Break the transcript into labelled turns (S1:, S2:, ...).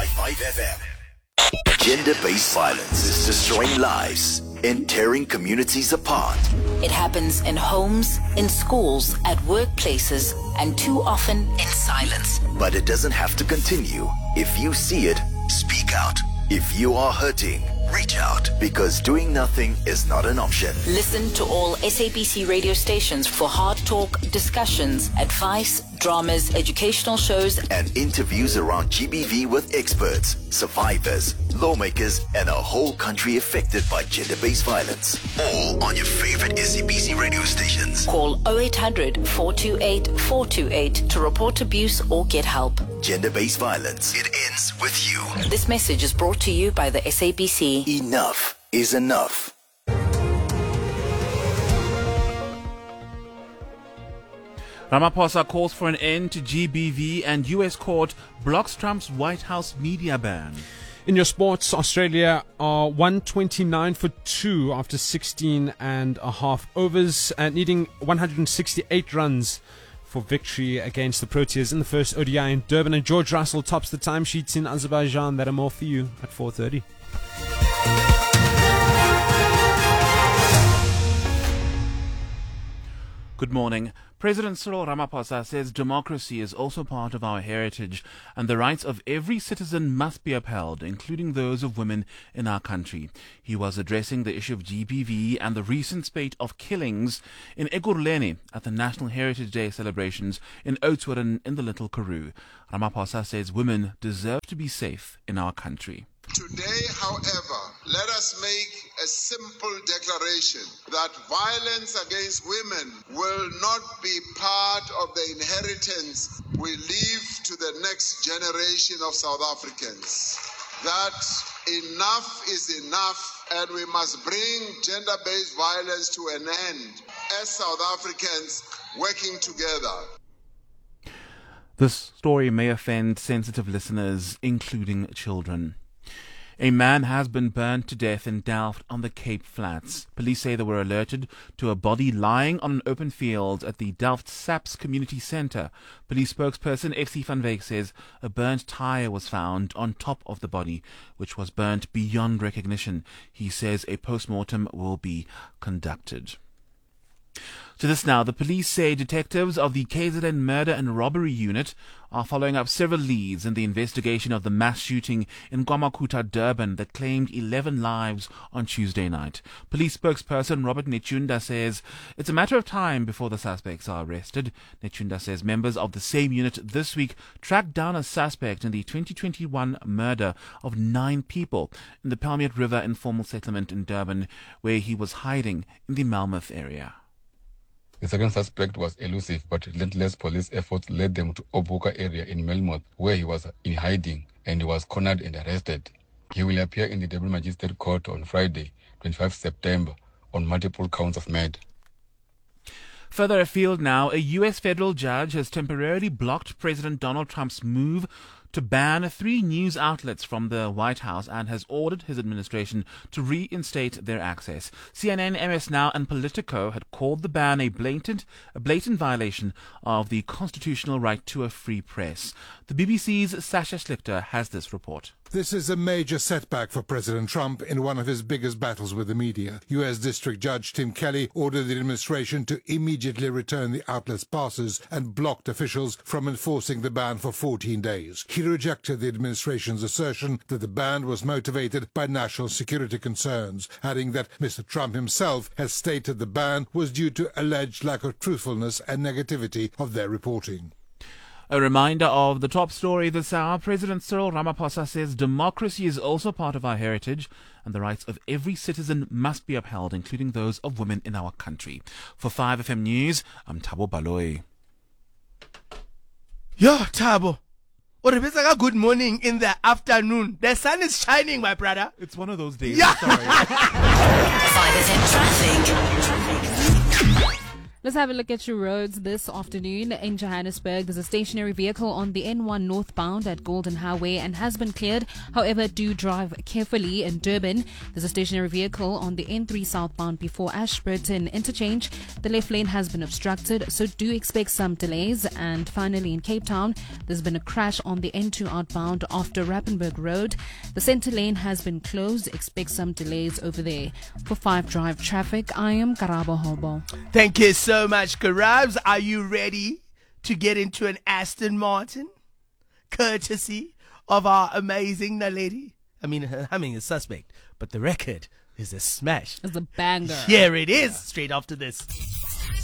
S1: FM. Gender-based violence is destroying lives and tearing communities apart.
S2: It happens in homes, in schools, at workplaces, and too often in silence.
S1: But it doesn't have to continue. If you see it, speak out. If you are hurting, reach out, because doing nothing is not an option.
S2: Listen to all SABC radio stations for hard talk, discussions, advice, dramas, educational shows,
S1: and interviews around GBV with experts, survivors, lawmakers, and a whole country affected by gender-based violence. All on your favorite SABC radio stations.
S2: Call 0800 428 428 to report abuse or get help.
S1: Gender-based violence. It ends with you.
S2: This message is brought to you by the SABC.
S1: Enough is enough.
S3: Ramaphosa calls for an end to GBV and US court blocks Trump's White House media ban.
S4: In your sports, Australia are 129 for 2 after 16 and a half overs and needing 168 runs for victory against the Proteas in the first ODI in Durban. And George Russell tops the timesheets in Azerbaijan. That are more for you at 4:30.
S3: Good morning. President Cyril Ramaphosa says democracy is also part of our heritage and the rights of every citizen must be upheld, including those of women in our country. He was addressing the issue of GBV and the recent spate of killings in Ekurhuleni at the National Heritage Day celebrations in Oudtshoorn in the Little Karoo. Ramaphosa says women deserve to be safe in our country.
S5: Today, however, let us make a simple declaration that violence against women will not be part of the inheritance we leave to the next generation of South Africans. That enough is enough and we must bring gender-based violence to an end as South Africans working together.
S3: This story may offend sensitive listeners, including children. A man has been burned to death in Delft on the Cape Flats. Police say they were alerted to a body lying on an open field at the Delft SAPS Community Centre. Police spokesperson FC van Wyk says a burnt tyre was found on top of the body, which was burnt beyond recognition. He says a post-mortem will be conducted. To this now, the police say detectives of the KZN Murder and Robbery Unit are following up several leads in the investigation of the mass shooting in KwaMakhutha, Durban that claimed 11 lives on Tuesday night. Police spokesperson Robert Nechunda says it's a matter of time before the suspects are arrested. Nechunda says members of the same unit this week tracked down a suspect in the 2021 murder of 9 people in the Palmiet River informal settlement in Durban, where he was hiding in the Malmouth area.
S6: The second suspect was elusive, but relentless police efforts led them to Obuka area in Melmoth, where he was in hiding and he was cornered and arrested. He will appear in the Durban Magistrate Court on Friday, 25 September, on multiple counts of murder.
S3: Further afield now, a U.S. federal judge has temporarily blocked President Donald Trump's move to ban 3 news outlets from the White House and has ordered his administration to reinstate their access. CNN, MS Now and Politico had called the ban a blatant violation of the constitutional right to a free press. The BBC's Sasha Schlichter has this report.
S7: This is a major setback for President Trump in one of his biggest battles with the media. U.S. District Judge Tim Kelly ordered the administration to immediately return the outlet's passes and blocked officials from enforcing the ban for 14 days. He rejected the administration's assertion that the ban was motivated by national security concerns, adding that Mr. Trump himself has stated the ban was due to alleged lack of truthfulness and negativity of their reporting.
S3: A reminder of the top story this hour. President Cyril Ramaphosa says democracy is also part of our heritage and the rights of every citizen must be upheld, including those of women in our country. For 5FM News, I'm Thabo Baloyi.
S8: Yo, Thabo. It's like a good morning in the afternoon. The sun is shining, my brother.
S3: It's one of those days.
S8: Yeah.
S3: Sorry.
S2: 5FM Traffic.
S9: Let's have a look at your roads this afternoon. In Johannesburg, there's a stationary vehicle on the N1 northbound at Golden Highway and has been cleared. However, do drive carefully. In Durban, there's a stationary vehicle on the N3 southbound before Ashburton interchange. The left lane has been obstructed, so do expect some delays. And finally, in Cape Town, there's been a crash on the N2 outbound after Rappenberg Road. The center lane has been closed. Expect some delays over there. For 5 Drive traffic, I am Karabo Hobo.
S8: Thank you so much, Karabs. Are you ready to get into an Aston Martin? Courtesy of our amazing Naledi. I mean, her humming is suspect, but the record is a smash.
S9: It's a banger.
S8: Here it is, straight after this.